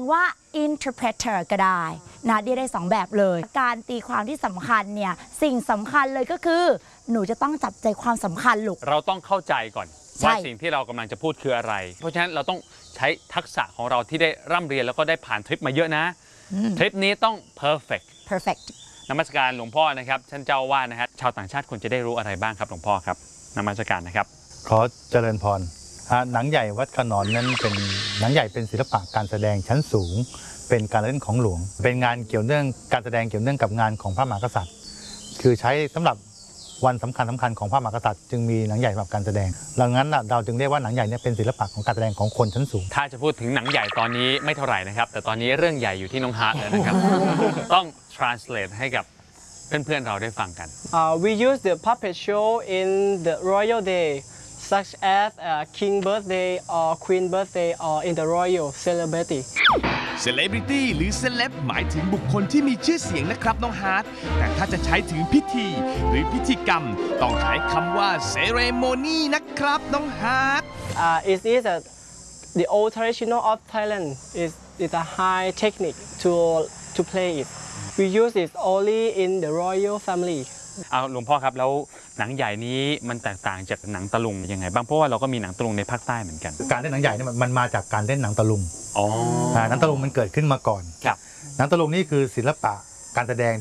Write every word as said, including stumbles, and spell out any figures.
ว่า interpreter ก็ได้นะเดียได้สองแบบเลยการตีความที่สำคัญเนี่ยสิ่งสำคัญเลยก็คือหนูจะต้องจับใจความสำคัญลูกเราต้องเข้าใจก่อนว่าสิ่งที่เรากำลังจะพูดคืออะไรเพราะฉะนั้นเราต้องใช้ทักษะของเราที่ได้ร่ำเรียนแล้วก็ได้ผ่านทริปมาเยอะนะทริปนี้ต้อง perfect perfect นมัสการหลวงพ่อนะครับท่านเจ้าว่านะฮะชาวต่างชาติควรจะได้รู้อะไรบ้างครับหลวงพ่อครับนมัสการนะครับขอเจริญพรหนังใหญ่วัดขนอนนั้นเป็นหนังใหญ่เป็นศิลปะการแสดงชั้นสูงเป็นการเล่นของหลวงเป็นงานเกี่ยวเนื่องการแสดงเกี่ยวเนื่องกับงานของพระมหากษัตริย์คือใช้สำหรับวันสำคัญสำคัญของพระมหากษัตริย์จึงมีหนังใหญ่สำหรับการแสดงดังนั้นเราจึงเรียกว่าหนังใหญ่เนี่ยเป็นศิลปะของการแสดงของคนชั้นสูงถ้าจะพูดถึงหนังใหญ่ตอนนี้ไม่เท่าไหร่นะครับแต่ตอนนี้เรื่องใหญ่อยู่ที่น้องฮาร์ทเลยนะครับ ต้อง translate ให้กับเพื่อนๆเราได้ฟังกัน uh, we use the puppet show in the royal day such as uh, king birthday or queen birthday or in the royal celebrity Celebrity หรือ Celeb หมายถึงบุคคลที่มีชื่อเสียงนะครับน้องฮาร์ทแต่ถ้าจะใช้ถึงพิธีหรือพิธีกรรมต้องใช้คำว่า Ceremony นะครับน้องฮาร์ท uh, it is a, the old traditional of Thailand is is a high technique to to play it we use it only in the royal family เอาหลวงพ่อครับแล้วหนังใหญ่นี้มันแตกต่างจากหนังตะลุงยังไงบ้างเพราะว่าเราก็มีหนังตะลุงในภาคใต้เหมือนกันการเล่นหนังใหญ่เนี่ยมันมาจากการเล่นหนังตะลุงอ๋อหนังตะลุงมันเกิดขึ้นมาก่อนครับหนังตะลุงนี่คือศิลปะการแสดง